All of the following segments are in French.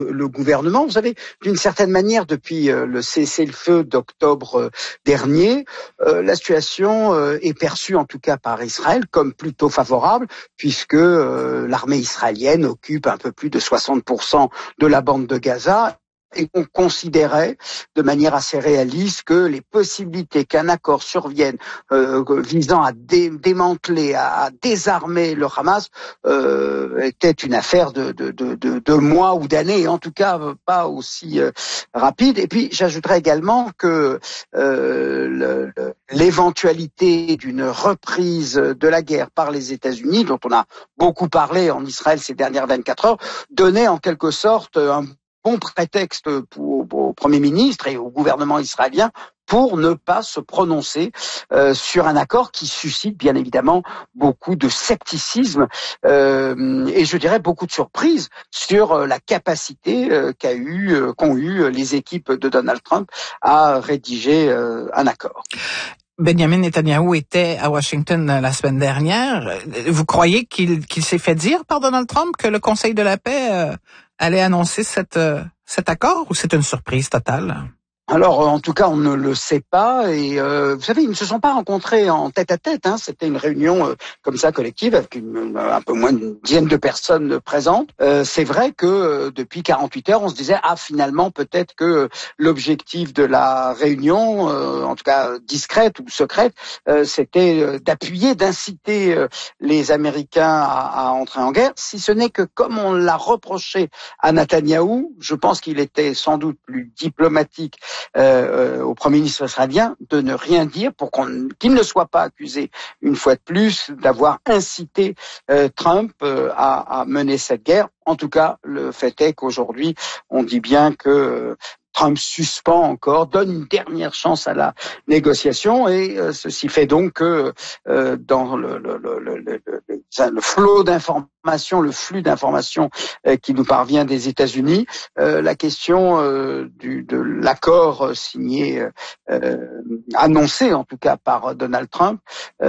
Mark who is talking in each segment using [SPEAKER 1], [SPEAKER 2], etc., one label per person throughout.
[SPEAKER 1] le gouvernement. Vous savez, d'une certaine manière, depuis le cessez-le-feu d'octobre dernier, la situation est perçue, en tout cas par Israël, comme plutôt favorable, puisque l'armée israélienne occupe un peu plus de 60% de la bande de Gaza. Et on considérait de manière assez réaliste que les possibilités qu'un accord survienne visant à démanteler, à désarmer le Hamas était une affaire de mois ou d'années, en tout cas pas aussi rapide. Et puis j'ajouterais également que l'éventualité d'une reprise de la guerre par les États-Unis, dont on a beaucoup parlé en Israël ces dernières 24 heures, donnait en quelque sorte un bon prétexte au Premier ministre et au gouvernement israélien pour ne pas se prononcer sur un accord qui suscite bien évidemment beaucoup de scepticisme et je dirais beaucoup de surprises sur la capacité qu'ont eu les équipes de Donald Trump à rédiger un accord.
[SPEAKER 2] Benjamin Netanyahou était à Washington la semaine dernière. Vous croyez qu'il s'est fait dire par Donald Trump que le Conseil de la paix allait annoncer cet accord, ou c'est une surprise totale?
[SPEAKER 1] Alors, en tout cas, on ne le sait pas. Et vous savez, ils ne se sont pas rencontrés en tête-à-tête. C'était une réunion comme ça collective avec un peu moins d'une dizaine de personnes présentes. C'est vrai que depuis 48 heures, on se disait finalement peut-être que l'objectif de la réunion, en tout cas discrète ou secrète, c'était d'appuyer, d'inciter les Américains à entrer en guerre. Si ce n'est que comme on l'a reproché à Netanyahou, je pense qu'il était sans doute plus diplomatique au Premier ministre israélien de ne rien dire pour qu'il ne soit pas accusé une fois de plus d'avoir incité Trump à mener cette guerre. En tout cas, le fait est qu'aujourd'hui, on dit bien que Trump suspend encore, donne une dernière chance à la négociation et ceci fait donc que dans le flot d'informations, le flux d'informations qui nous parvient des États-Unis, la question de l'accord signé, annoncé en tout cas par Donald Trump,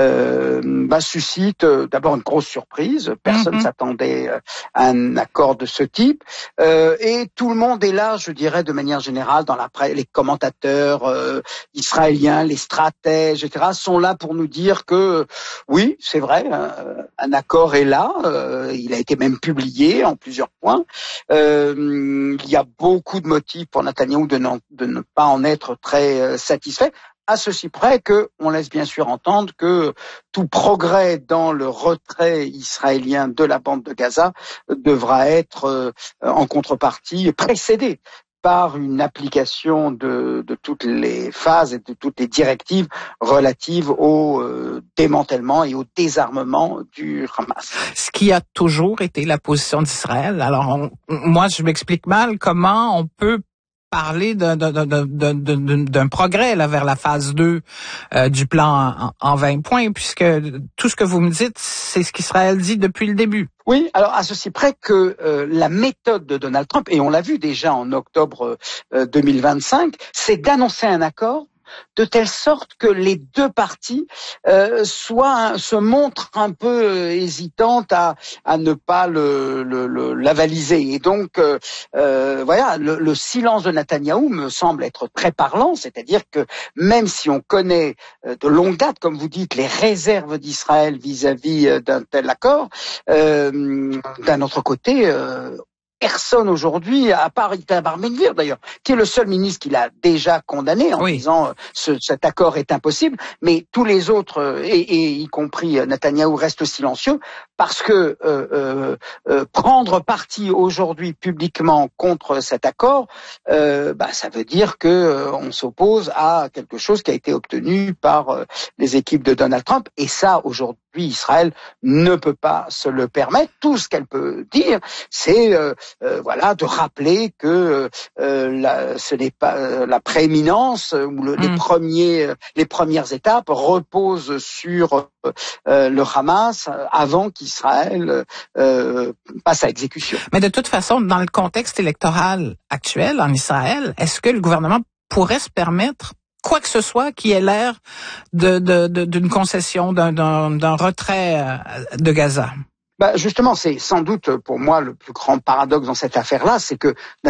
[SPEAKER 1] suscite d'abord une grosse surprise. Personne s'attendait à un accord de ce type et tout le monde est là, je dirais, de manière générale, dans la presse, les commentateurs israéliens, les stratèges, etc., sont là pour nous dire que oui, c'est vrai, un accord est là, il a été même publié en plusieurs points. Il y a beaucoup de motifs pour Netanyahou de ne pas en être très satisfait. À ceci près qu'on laisse bien sûr entendre que tout progrès dans le retrait israélien de la bande de Gaza devra être en contrepartie précédé par une application de toutes les phases et de toutes les directives relatives au démantèlement et au désarmement du Hamas.
[SPEAKER 2] Ce qui a toujours été la position d'Israël. Alors, moi, je m'explique mal comment on peut parler d'un progrès là vers la phase 2 du plan en 20 points, puisque tout ce que vous me dites, c'est ce qu'Israël dit depuis le début.
[SPEAKER 1] Oui, alors à ceci près que la méthode de Donald Trump, et on l'a vu déjà en octobre 2025, c'est d'annoncer un accord de telle sorte que les deux parties se montrent un peu hésitantes à ne pas l'avaliser. Et donc, voilà, le silence de Netanyahou me semble être très parlant, c'est-à-dire que même si on connaît de longue date, comme vous dites, les réserves d'Israël vis-à-vis d'un tel accord, d'un autre côté, personne aujourd'hui, à part Itamar Ben-Gvir d'ailleurs, qui est le seul ministre qui l'a déjà condamné en disant cet accord est impossible, mais tous les autres, et y compris Netanyahou, restent silencieux parce que prendre parti aujourd'hui publiquement contre cet accord, ça veut dire que on s'oppose à quelque chose qui a été obtenu par les équipes de Donald Trump, et ça aujourd'hui Israël ne peut pas se le permettre. Tout ce qu'elle peut dire, c'est de rappeler que ce n'est pas la prééminence ou les premières étapes reposent sur le Hamas avant qu'Israël passe à exécution.
[SPEAKER 2] Mais de toute façon, dans le contexte électoral actuel en Israël, est-ce que le gouvernement pourrait se permettre quoi que ce soit qui ait l'air d'une concession, d'un retrait de Gaza?
[SPEAKER 1] Justement, c'est sans doute pour moi le plus grand paradoxe dans cette affaire-là, c'est que